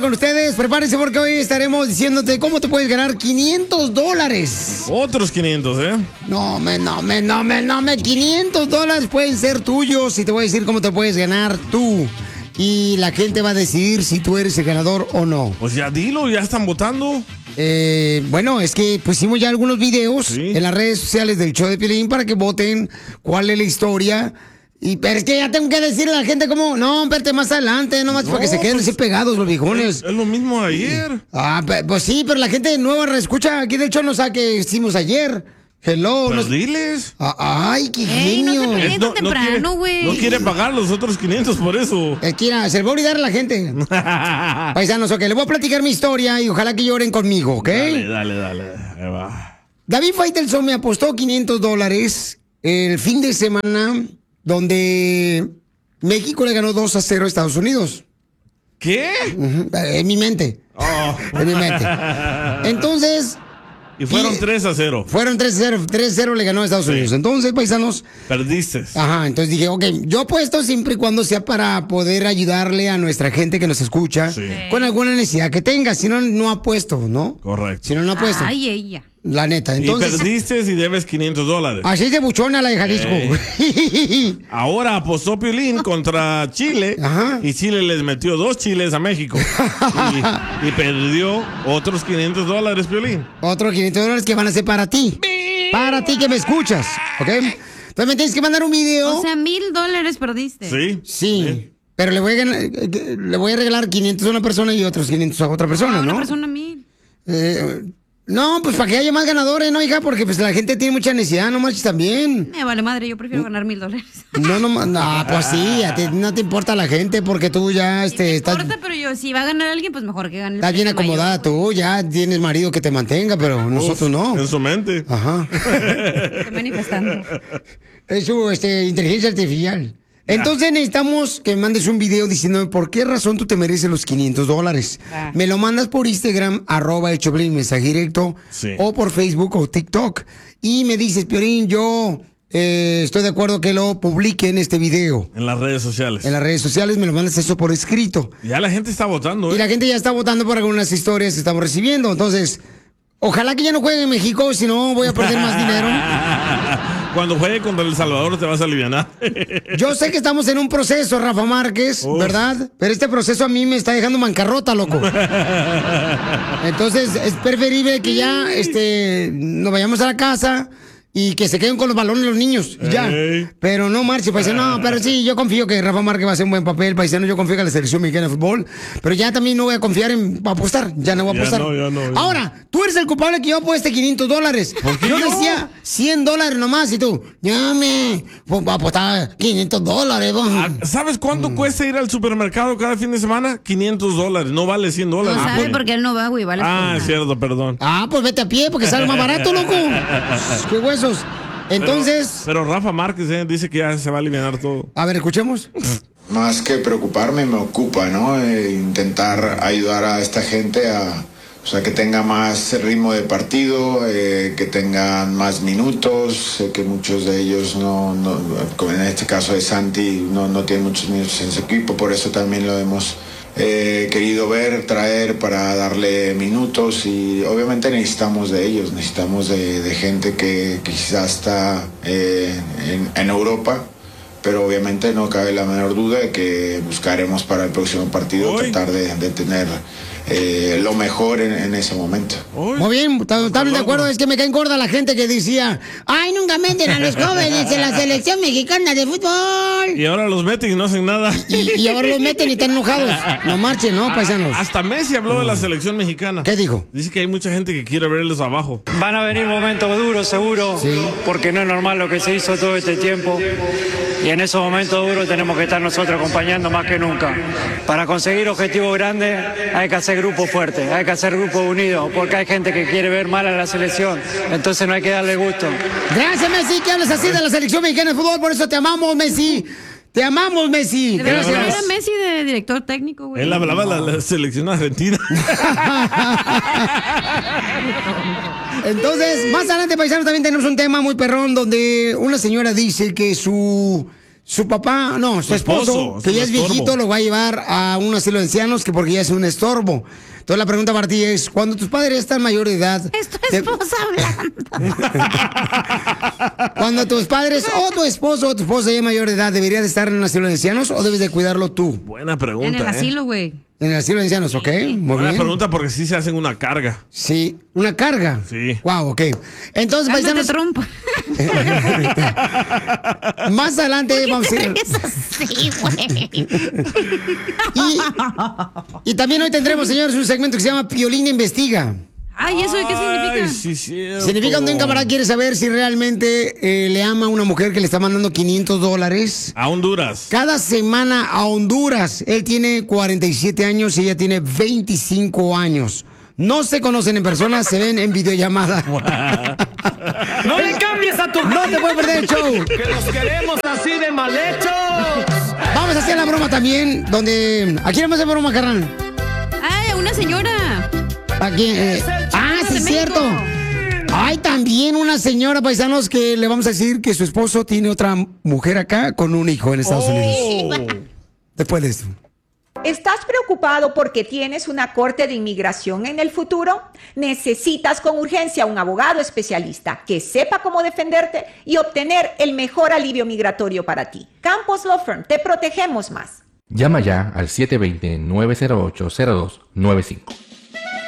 con ustedes. Prepárense porque hoy estaremos diciéndote cómo te puedes ganar $500. Otros 500, ¿eh? No, 500 dólares pueden ser tuyos y te voy a decir cómo te puedes ganar tú. Y la gente va a decidir si tú eres el ganador o no. Pues ya dilo, ya están votando. Bueno, es que pusimos ya algunos videos en las redes sociales del show de Piolín para que voten cuál es la historia. Pero es que ya tengo que decirle a la gente cómo. No, espérate más adelante, nomás para que se queden así pegados los viejones. Es lo mismo ayer. Pues sí, pero la gente nueva reescucha aquí del show no sabe que hicimos ayer. Hello. Pues diles. Ay, qué genio. No se peleen tan temprano, güey. No quiere pagar los otros 500 por eso. Se le va a olvidar a la gente. Paisanos, ok, le voy a platicar mi historia y ojalá que lloren conmigo, ¿ok? Dale. Ahí va. David Faitelson me apostó $500 el fin de semana donde México le ganó 2-0 a Estados Unidos. ¿Qué? En mi mente. En mi mente. Entonces... Y fueron 3-0. Fueron 3-0. 3-0 le ganó a Estados Unidos. Entonces, paisanos... Perdiste. Ajá, entonces dije, ok, yo apuesto siempre y cuando sea para poder ayudarle a nuestra gente que nos escucha con alguna necesidad que tenga. Si no, no apuesto, ¿no? Correcto. Si no, no apuesto. Ay, ella. La neta, entonces... Y perdiste y debes $500. Así es de buchona la de Jalisco. Ahora apostó Piolín contra Chile. Ajá. Y Chile les metió 2 chiles a México. y perdió otros $500, Piolín. Otros $500 que van a ser para ti. Para ti que me escuchas, ¿ok? Entonces me tienes que mandar un video. O sea, $1,000 perdiste. Sí. Pero le voy a regalar 500 a una persona y otros 500 a otra persona, ¿no? Una persona 1,000. No, pues para que haya más ganadores, ¿no, hija? Porque pues la gente tiene mucha necesidad, no marches también. Me vale madre, yo prefiero ganar $1,000. No, pues sí, a ti no te importa la gente porque tú ya estás... No importa, pero yo, si va a ganar alguien, pues mejor que gane. Estás bien acomodada tú, ya tienes marido que te mantenga, pero nosotros no. En su mente. Ajá. Estoy manifestando. Es su inteligencia artificial. Entonces necesitamos que me mandes un video diciéndome por qué razón tú te mereces los $500. Me lo mandas por Instagram, @el mensaje directo, o por Facebook o TikTok. Y me dices, Piolín, yo estoy de acuerdo que lo publique en este video. En las redes sociales. En las redes sociales me lo mandas eso por escrito. Ya la gente está votando, Y la gente ya está votando por algunas historias que estamos recibiendo. Entonces, ojalá que ya no juegue en México, si no voy a perder más dinero. Cuando juegue contra El Salvador te vas a alivianar. Yo sé que estamos en un proceso, Rafa Márquez, ¿verdad? Pero este proceso a mí me está dejando bancarrota, loco. Entonces, es preferible que ya nos vayamos a la casa y que se queden con los balones los niños, ya. Pero no marche, paisano. No, pero sí, yo confío que Rafa Márquez va a hacer un buen papel, paisano. Yo confío que la selección mexicana de fútbol. Pero ya también no voy a confiar en apostar. Ya no voy a apostar. Ya no. Ahora, tú eres el culpable que yo apueste $500. Yo decía $100 nomás y tú, voy a apostar $500. ¿Sabes cuánto cuesta ir al supermercado cada fin de semana? $500. No vale $100. No sabe porque él no va, güey. Vale. Es cierto, perdón. Pues vete a pie porque sale más barato, loco. Qué huesos. Entonces... Pero Rafa Márquez dice que ya se va a aliviar todo. A ver, escuchemos. Más que preocuparme, me ocupa, ¿no? Intentar ayudar a esta gente o sea, que tenga más ritmo de partido, que tengan más minutos, que muchos de ellos como en este caso de Santi, no tienen muchos minutos en su equipo, por eso también lo hemos querido traer para darle minutos y obviamente necesitamos de ellos, necesitamos de gente que quizás está en Europa, pero obviamente no cabe la menor duda de que buscaremos para el próximo partido tratar de tener lo mejor en ese momento. Muy bien, estamos de acuerdo. Es que me cae gorda la gente que decía, ay, nunca meten a los jóvenes en la selección mexicana de fútbol. Y ahora los meten y no hacen nada. Y ahora los meten y están enojados. No marchen, ¿no, paisanos? Hasta Messi habló de la selección mexicana. ¿Qué dijo? Dice que hay mucha gente que quiere verles abajo. Van a venir momentos duros, seguro, porque no es normal lo que se hizo todo este tiempo. Y en esos momentos duros tenemos que estar nosotros acompañando más que nunca. Para conseguir objetivos grandes hay que hacer grupos fuertes, hay que hacer grupos unidos, porque hay gente que quiere ver mal a la selección, entonces no hay que darle gusto. Gracias, Messi, que hablas así de la selección mexicana de fútbol, por eso te amamos, Messi. Te amamos, Messi. Gracias. Era Messi de director técnico, güey. Él hablaba de la selección argentina. Entonces, más adelante, paisanos, también tenemos un tema muy perrón donde una señora dice que su su papá, no, su esposo, que ya es viejito, lo va a llevar a un asilo de ancianos que porque ya es un estorbo. Entonces la pregunta para ti es, cuando tus padres están mayor de edad... Es tu esposa hablando. Cuando tus padres o tu esposo o tu esposa ya es mayor de edad, ¿debería de estar en un asilo de ancianos o debes de cuidarlo tú? Buena pregunta. En el asilo, güey. En el asilo de ancianos, ok. Muy Buena bien. pregunta porque sí se hacen una carga. Sí, una carga. Sí. Wow, ok. Entonces, paisanos, trompa. más adelante vamos a ir. Así, güey. Y también hoy tendremos, señores, un segmento que se llama Piolín Investiga. Ay, ¿eso qué significa? Ay, sí, cierto. Significa cuando un camarada quiere saber si realmente le ama a una mujer que le está mandando $500 a Honduras. cada semana a Honduras. Él tiene 47 años y ella tiene 25 años. No se conocen en persona, se ven en videollamada. ¡No le cambies a tu... No te puedes perder el show. ¡Que los queremos así de mal hechos! Vamos a hacer la broma también, donde... ¿A quién vamos a hacer broma, carnal? Ay, a una señora. Aquí, sí, es cierto. Hay también una señora, paisanos, que le vamos a decir que su esposo tiene otra mujer acá con un hijo en Estados Unidos. Después de esto. ¿Estás preocupado porque tienes una corte de inmigración en el futuro? Necesitas con urgencia un abogado especialista que sepa cómo defenderte y obtener el mejor alivio migratorio para ti. Campos Law Firm, te protegemos más. Llama ya al 720-908-0295.